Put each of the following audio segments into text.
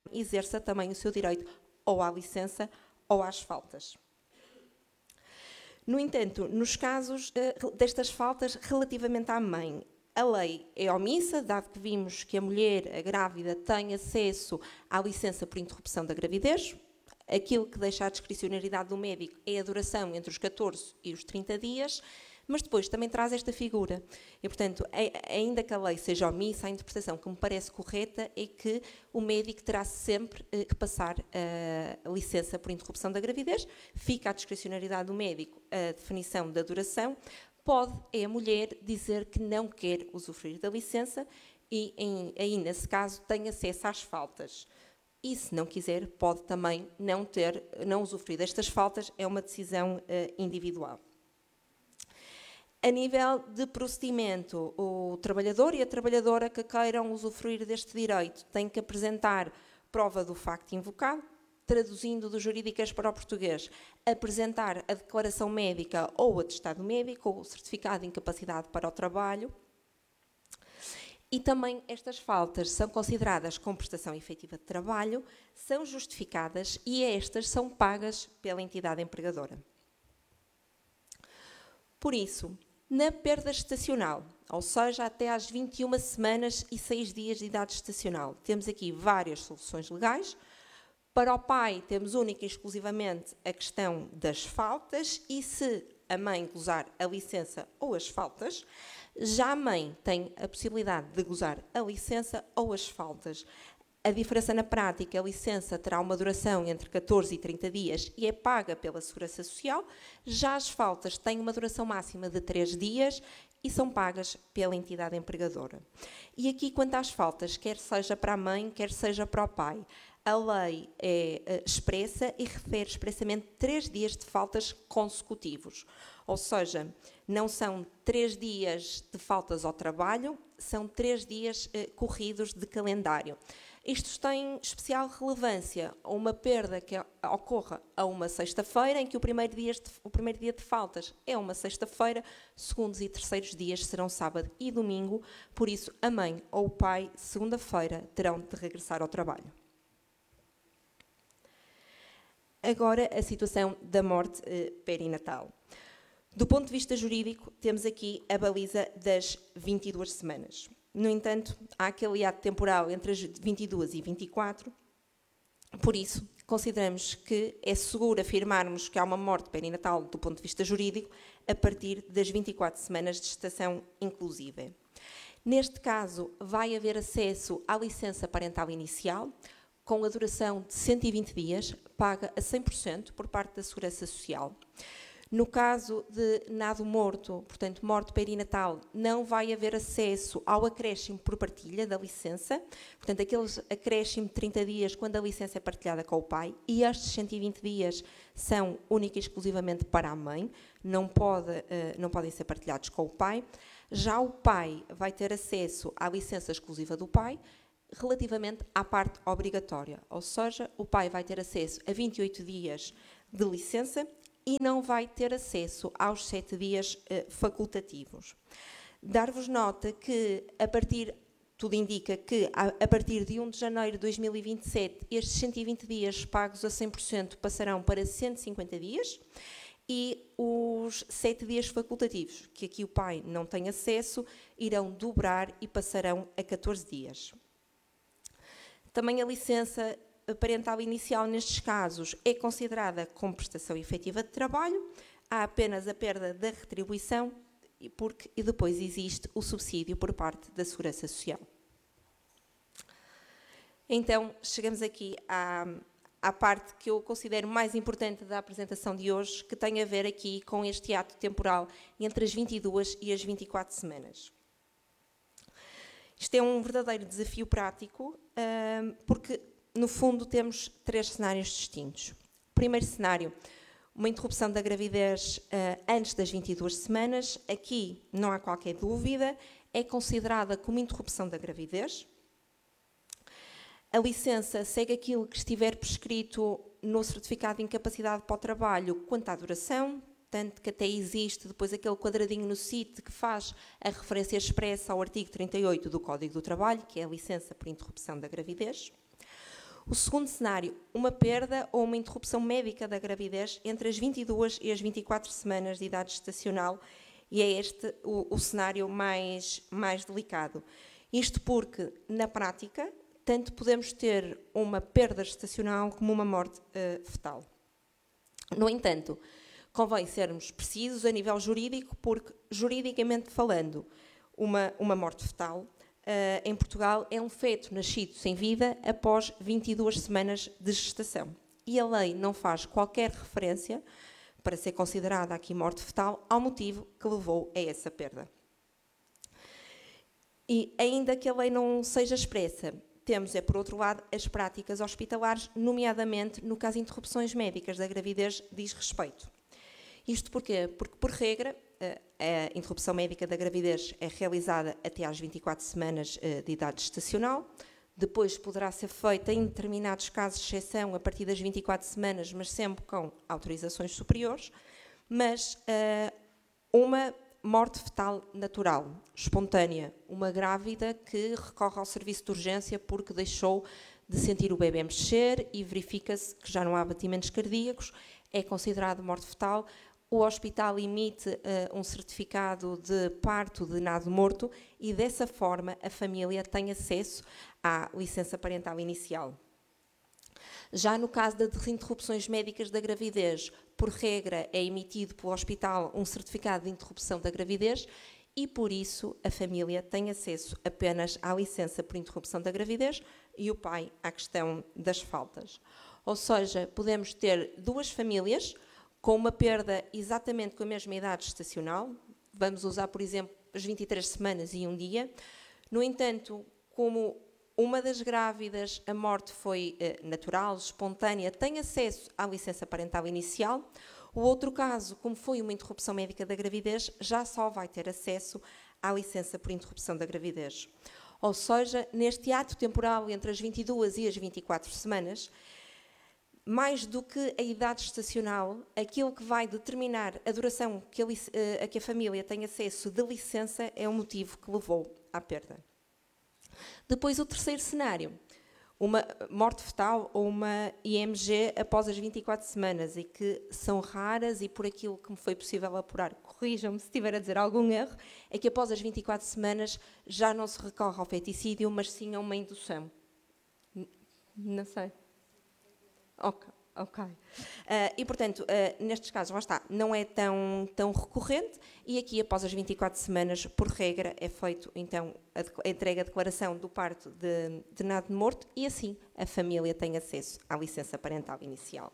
exerça também o seu direito ou à licença ou às faltas. No entanto, nos casos destas faltas relativamente à mãe, a lei é omissa, dado que vimos que a mulher, a grávida, tem acesso à licença por interrupção da gravidez. Aquilo que deixa a discricionariedade do médico é a duração entre os 14 e os 30 dias, mas depois também traz esta figura. E, portanto, ainda que a lei seja omissa, a interpretação que me parece correta é que o médico terá sempre que passar a licença por interrupção da gravidez, fica à discricionariedade do médico a definição da duração. Pode a mulher dizer que não quer usufruir da licença e, aí nesse caso, tem acesso às faltas. E, se não quiser, pode também não usufruir destas faltas, é uma decisão individual. A nível de procedimento, o trabalhador e a trabalhadora que queiram usufruir deste direito têm que apresentar prova do facto invocado, traduzindo do jurídicas para o português, apresentar a declaração médica ou o atestado médico ou o certificado de incapacidade para o trabalho. E também estas faltas são consideradas como prestação efetiva de trabalho, são justificadas e estas são pagas pela entidade empregadora. Por isso, na perda gestacional, ou seja, até às 21 semanas e 6 dias de idade gestacional, temos aqui várias soluções legais. Para o pai, temos única e exclusivamente a questão das faltas e se a mãe gozar a licença ou as faltas, já a mãe tem a possibilidade de gozar a licença ou as faltas. A diferença na prática, a licença terá uma duração entre 14 e 30 dias e é paga pela Segurança Social, já as faltas têm uma duração máxima de 3 dias e são pagas pela entidade empregadora. E aqui, quanto às faltas, quer seja para a mãe, quer seja para o pai, a lei é expressa e refere expressamente 3 dias de faltas consecutivos. Ou seja, não são 3 dias de faltas ao trabalho, são 3 dias corridos de calendário. Isto tem especial relevância a uma perda que ocorra a uma sexta-feira, em que o primeiro dia de faltas é uma sexta-feira, segundos e terceiros dias serão sábado e domingo, por isso a mãe ou o pai, segunda-feira, terão de regressar ao trabalho. Agora, a situação da morte perinatal. Do ponto de vista jurídico, temos aqui a baliza das 22 semanas. No entanto, há aquele hiato temporal entre as 22 e 24, por isso, consideramos que é seguro afirmarmos que há uma morte perinatal do ponto de vista jurídico a partir das 24 semanas de gestação inclusiva. Neste caso, vai haver acesso à licença parental inicial, com a duração de 120 dias, paga a 100% por parte da Segurança Social. No caso de nado morto, portanto, morte perinatal, não vai haver acesso ao acréscimo por partilha da licença, portanto, aqueles acréscimo de 30 dias quando a licença é partilhada com o pai, e estes 120 dias são única e exclusivamente para a mãe, não podem ser partilhados com o pai. Já o pai vai ter acesso à licença exclusiva do pai, relativamente à parte obrigatória, ou seja, o pai vai ter acesso a 28 dias de licença e não vai ter acesso aos 7 dias facultativos. Dar-vos nota que, tudo indica que, a partir de 1 de janeiro de 2027, estes 120 dias pagos a 100% passarão para 150 dias e os 7 dias facultativos, que aqui o pai não tem acesso, irão dobrar e passarão a 14 dias. Também a licença parental inicial, nestes casos, é considerada como prestação efetiva de trabalho, há apenas a perda da retribuição e depois existe o subsídio por parte da Segurança Social. Então, chegamos aqui à parte que eu considero mais importante da apresentação de hoje, que tem a ver aqui com este ato temporal entre as 22 e as 24 semanas. Isto é um verdadeiro desafio prático, porque no fundo, temos 3 cenários distintos. Primeiro cenário, uma interrupção da gravidez antes das 22 semanas. Aqui não há qualquer dúvida, é considerada como interrupção da gravidez. A licença segue aquilo que estiver prescrito no certificado de incapacidade para o trabalho quanto à duração, tanto que até existe depois aquele quadradinho no CIT que faz a referência expressa ao artigo 38 do Código do Trabalho, que é a licença por interrupção da gravidez. O segundo cenário, uma perda ou uma interrupção médica da gravidez entre as 22 e as 24 semanas de idade gestacional, e é este o cenário mais delicado. Isto porque, na prática, tanto podemos ter uma perda gestacional como uma morte fetal. No entanto, convém sermos precisos a nível jurídico, porque, juridicamente falando, uma morte fetal em Portugal é um feto nascido sem vida após 22 semanas de gestação. E a lei não faz qualquer referência, para ser considerada aqui morte fetal, ao motivo que levou a essa perda. E ainda que a lei não seja expressa, temos, por outro lado, as práticas hospitalares, nomeadamente no caso de interrupções médicas da gravidez, diz respeito. Isto porquê? Porque, por regra, a interrupção médica da gravidez é realizada até às 24 semanas de idade gestacional, depois poderá ser feita, em determinados casos de exceção, a partir das 24 semanas, mas sempre com autorizações superiores, mas uma morte fetal natural, espontânea, uma grávida que recorre ao serviço de urgência porque deixou de sentir o bebê mexer e verifica-se que já não há batimentos cardíacos, é considerado morte fetal. O hospital emite um certificado de parto de nado morto e, dessa forma, a família tem acesso à licença parental inicial. Já no caso das interrupções médicas da gravidez, por regra, é emitido pelo hospital um certificado de interrupção da gravidez e, por isso, a família tem acesso apenas à licença por interrupção da gravidez e o pai à questão das faltas. Ou seja, podemos ter duas famílias com uma perda exatamente com a mesma idade gestacional, vamos usar, por exemplo, as 23 semanas e um dia. No entanto, como uma das grávidas, a morte foi natural, espontânea, tem acesso à licença parental inicial. O outro caso, como foi uma interrupção médica da gravidez, já só vai ter acesso à licença por interrupção da gravidez. Ou seja, neste ato temporal entre as 22 e as 24 semanas, mais do que a idade gestacional, aquilo que vai determinar a duração a que a família tem acesso de licença é o motivo que levou à perda. Depois, o terceiro cenário, uma morte fetal ou uma IMG após as 24 semanas, e que são raras, e por aquilo que me foi possível apurar, corrijam-me se estiver a dizer algum erro, é que após as 24 semanas já não se recorre ao feticídio, mas sim a uma indução. Não sei. Ok. E, portanto, nestes casos, lá está, não é tão recorrente, e aqui, após as 24 semanas, por regra, é feito, então, a entrega, a declaração do parto de nado morto, e assim a família tem acesso à licença parental inicial.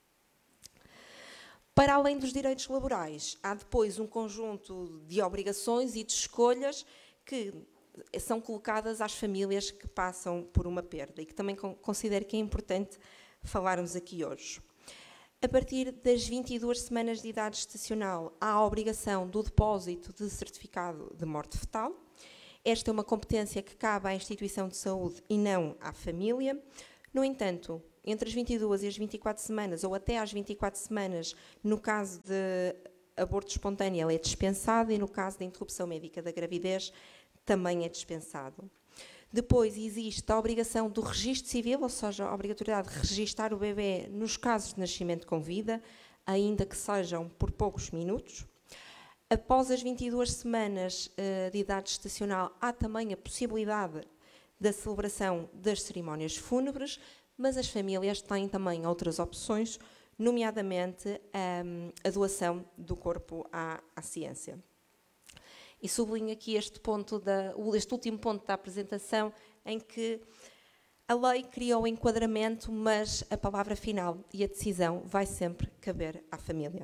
Para além dos direitos laborais, há depois um conjunto de obrigações e de escolhas que são colocadas às famílias que passam por uma perda, e que também considero que é importante falarmos aqui hoje. A partir das 22 semanas de idade gestacional, há a obrigação do depósito de certificado de morte fetal. Esta é uma competência que cabe à instituição de saúde e não à família. No entanto, entre as 22 e as 24 semanas, ou até às 24 semanas, no caso de aborto espontâneo, ele é dispensado, e no caso de interrupção médica da gravidez, também é dispensado. Depois existe a obrigação do registro civil, ou seja, a obrigatoriedade de registar o bebê nos casos de nascimento com vida, ainda que sejam por poucos minutos. Após as 22 semanas de idade gestacional, há também a possibilidade da celebração das cerimónias fúnebres, mas as famílias têm também outras opções, nomeadamente a doação do corpo à ciência. E sublinho aqui este último ponto da apresentação, em que a lei cria o enquadramento, mas a palavra final e a decisão vai sempre caber à família.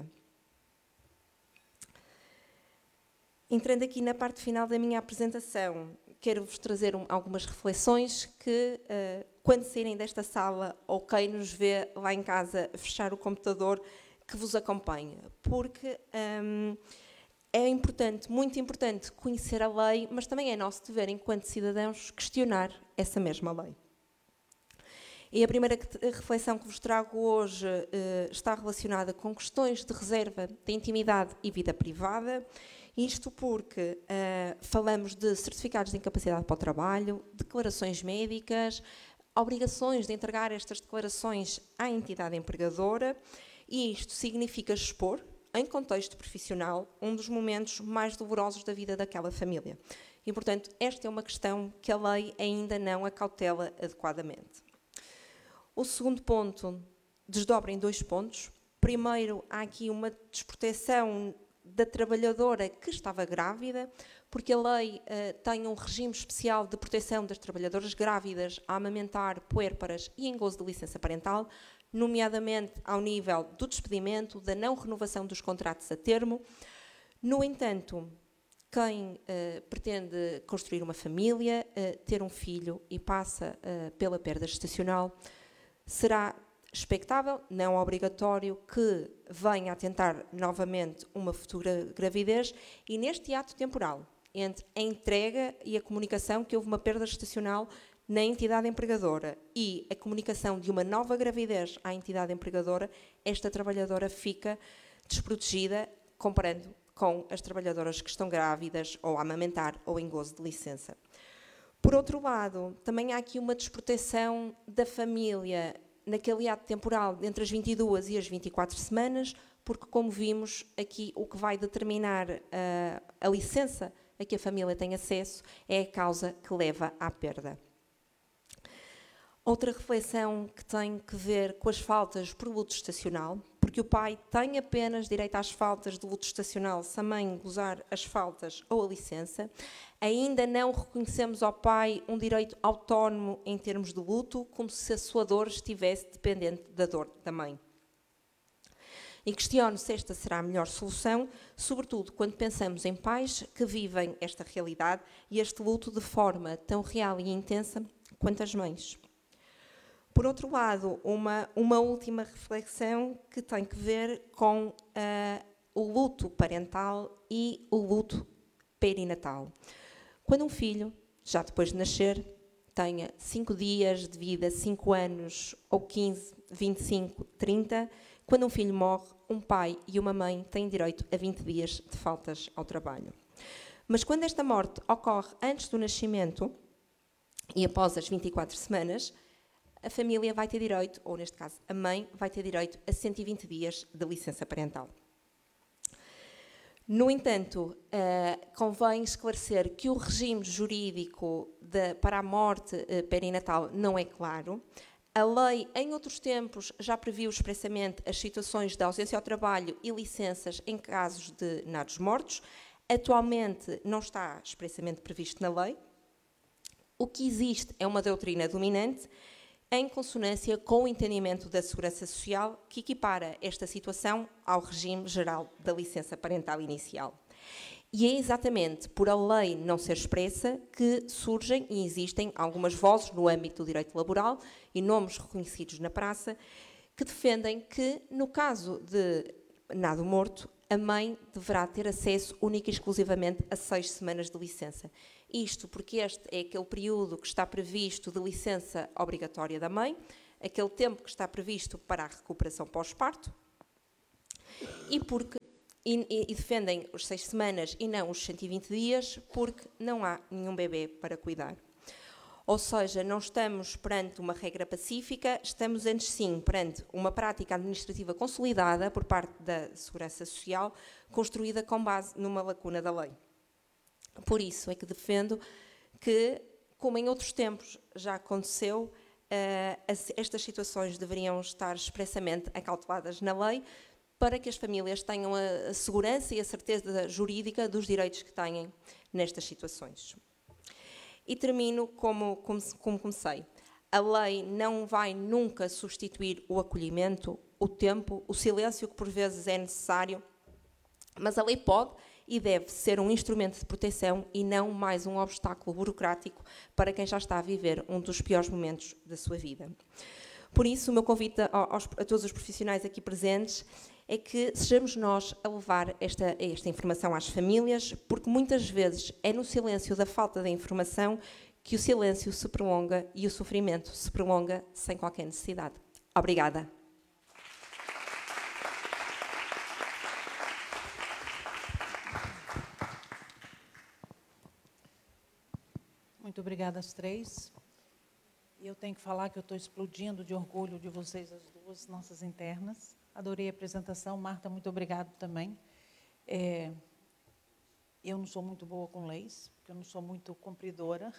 Entrando aqui na parte final da minha apresentação, quero-vos trazer algumas reflexões que, quando saírem desta sala, ou quem nos vê lá em casa fechar o computador, que vos acompanhe. Porque é importante, muito importante, conhecer a lei, mas também é nosso dever, enquanto cidadãos, questionar essa mesma lei. E a primeira reflexão que vos trago hoje está relacionada com questões de reserva de intimidade e vida privada. Isto porque falamos de certificados de incapacidade para o trabalho, declarações médicas, obrigações de entregar estas declarações à entidade empregadora, e isto significa expor, em contexto profissional, um dos momentos mais dolorosos da vida daquela família. E, portanto, esta é uma questão que a lei ainda não acautela adequadamente. O segundo ponto desdobra em 2 pontos. Primeiro, há aqui uma desproteção da trabalhadora que estava grávida, porque a lei tem um regime especial de proteção das trabalhadoras grávidas a amamentar, puérperas e em gozo de licença parental, nomeadamente ao nível do despedimento, da não renovação dos contratos a termo. No entanto, quem pretende construir uma família, ter um filho e passa pela perda gestacional, será expectável, não obrigatório, que venha a tentar novamente uma futura gravidez, e neste ato temporal, entre a entrega e a comunicação que houve uma perda gestacional na entidade empregadora e a comunicação de uma nova gravidez à entidade empregadora, esta trabalhadora fica desprotegida comparando com as trabalhadoras que estão grávidas ou a amamentar ou em gozo de licença. Por outro lado, também há aqui uma desproteção da família naquele ato temporal entre as 22 e as 24 semanas, porque, como vimos aqui, o que vai determinar a licença a que a família tem acesso é a causa que leva à perda. Outra reflexão que tem que ver com as faltas por luto estacional, porque o pai tem apenas direito às faltas de luto estacional se a mãe gozar as faltas ou a licença. Ainda não reconhecemos ao pai um direito autónomo em termos de luto, como se a sua dor estivesse dependente da dor da mãe. E questiono se esta será a melhor solução, sobretudo quando pensamos em pais que vivem esta realidade e este luto de forma tão real e intensa quanto as mães. Por outro lado, uma última reflexão que tem que ver com o luto parental e o luto perinatal. Quando um filho, já depois de nascer, tenha 5 dias de vida, 5 anos, ou 15, 25, 30, quando um filho morre, um pai e uma mãe têm direito a 20 dias de faltas ao trabalho. Mas quando esta morte ocorre antes do nascimento e após as 24 semanas, a família vai ter direito, ou neste caso a mãe, vai ter direito a 120 dias de licença parental. No entanto, convém esclarecer que o regime jurídico para a morte perinatal não é claro. A lei, em outros tempos, já previu expressamente as situações de ausência ao trabalho e licenças em casos de nados mortos. Atualmente não está expressamente previsto na lei. O que existe é uma doutrina dominante em consonância com o entendimento da Segurança Social, que equipara esta situação ao regime geral da licença parental inicial. E é exatamente por a lei não ser expressa que surgem e existem algumas vozes no âmbito do direito laboral e nomes reconhecidos na praça que defendem que, no caso de nado morto, a mãe deverá ter acesso única e exclusivamente a 6 semanas de licença. Isto porque este é aquele período que está previsto de licença obrigatória da mãe, aquele tempo que está previsto para a recuperação pós-parto, e defendem os 6 semanas e não os 120 dias, porque não há nenhum bebê para cuidar. Ou seja, não estamos perante uma regra pacífica, estamos antes sim perante uma prática administrativa consolidada por parte da Segurança Social, construída com base numa lacuna da lei. Por isso é que defendo que, como em outros tempos já aconteceu, estas situações deveriam estar expressamente acauteladas na lei para que as famílias tenham a segurança e a certeza jurídica dos direitos que têm nestas situações. E termino como comecei. A lei não vai nunca substituir o acolhimento, o tempo, o silêncio que por vezes é necessário, mas a lei pode e deve ser um instrumento de proteção e não mais um obstáculo burocrático para quem já está a viver um dos piores momentos da sua vida. Por isso, o meu convite a todos os profissionais aqui presentes é que sejamos nós a levar esta informação às famílias, porque muitas vezes é no silêncio da falta de informação que o silêncio se prolonga e o sofrimento se prolonga sem qualquer necessidade. Obrigada. Muito obrigada às três. E eu tenho que falar que eu estou explodindo de orgulho de vocês, as duas, nossas internas. Adorei a apresentação. Marta, muito obrigado também. Eu não sou muito boa com leis, porque eu não sou muito cumpridora.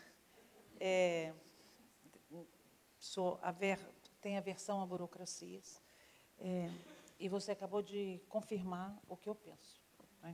Tenho aversão a burocracias. E você acabou de confirmar o que eu penso. Né?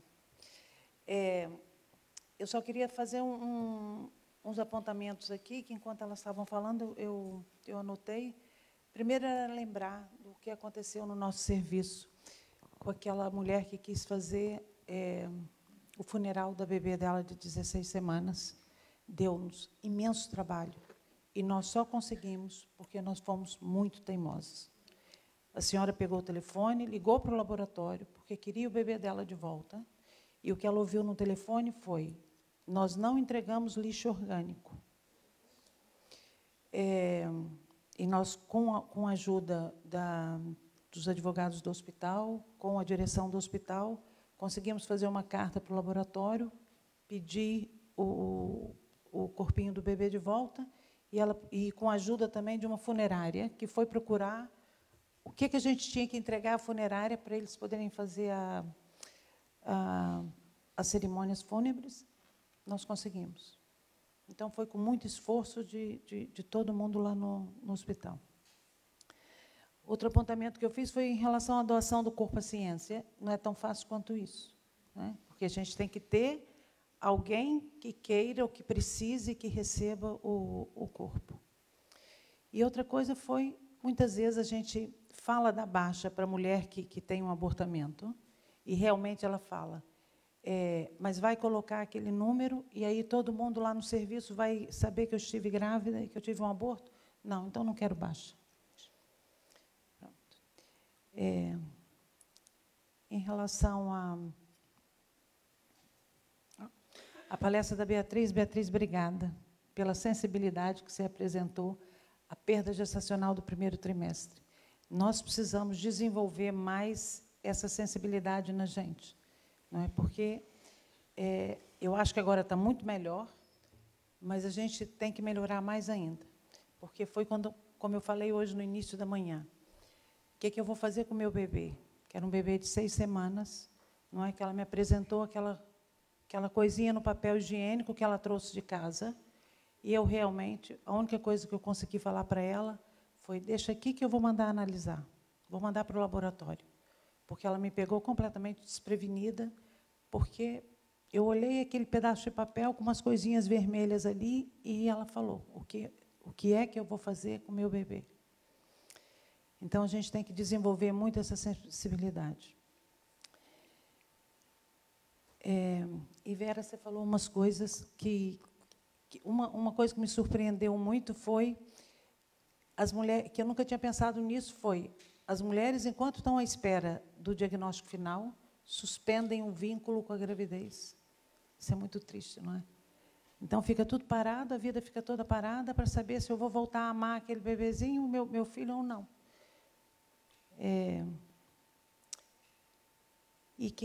Eu só queria fazer uns apontamentos aqui, que, enquanto elas estavam falando, eu anotei. Primeiro, era lembrar do que aconteceu no nosso serviço, com aquela mulher que quis fazer o funeral da bebê dela de 16 semanas. Deu-nos imenso trabalho. E nós só conseguimos porque nós fomos muito teimosas. A senhora pegou o telefone, ligou para o laboratório, porque queria o bebê dela de volta, e o que ela ouviu no telefone foi: nós não entregamos lixo orgânico. E nós, com a ajuda dos advogados do hospital, com a direção do hospital, conseguimos fazer uma carta para o laboratório, pedir o corpinho do bebê de volta, e com a ajuda também de uma funerária, que foi procurar o que a gente tinha que entregar à funerária para eles poderem fazer as cerimônias fúnebres. Nós conseguimos. Então, foi com muito esforço de todo mundo lá no hospital. Outro apontamento que eu fiz foi em relação à doação do corpo à ciência. Não é tão fácil quanto isso, né? Porque a gente tem que ter alguém que queira ou que precise que receba o corpo. E outra coisa foi, muitas vezes, a gente fala da baixa para a mulher que tem um abortamento, e realmente ela fala, mas vai colocar aquele número, e aí todo mundo lá no serviço vai saber que eu estive grávida e que eu tive um aborto? Não, então não quero baixa. Pronto. Em relação à palestra da Beatriz, obrigada pela sensibilidade que você apresentou à perda gestacional do primeiro trimestre. Nós precisamos desenvolver mais essa sensibilidade na gente, não é? Porque eu acho que agora está muito melhor, mas a gente tem que melhorar mais ainda, porque foi quando, como eu falei hoje no início da manhã, o que eu vou fazer com o meu bebê? Que era um bebê de 6 semanas, não é? Que ela me apresentou aquela coisinha no papel higiênico que ela trouxe de casa, e eu realmente, a única coisa que eu consegui falar para ela foi: deixa aqui que eu vou mandar analisar, vou mandar para o laboratório, porque ela me pegou completamente desprevenida, porque eu olhei aquele pedaço de papel com umas coisinhas vermelhas ali, e ela falou: o que é que eu vou fazer com o meu bebê? Então, a gente tem que desenvolver muito essa sensibilidade. E, Vera, você falou umas coisas uma coisa que me surpreendeu muito foi as mulheres, que eu nunca tinha pensado nisso, foi as mulheres, enquanto estão à espera do diagnóstico final, suspendem o vínculo com a gravidez. Isso é muito triste, não é? Então, fica tudo parado, a vida fica toda parada para saber se eu vou voltar a amar aquele bebezinho, meu filho, ou não. E que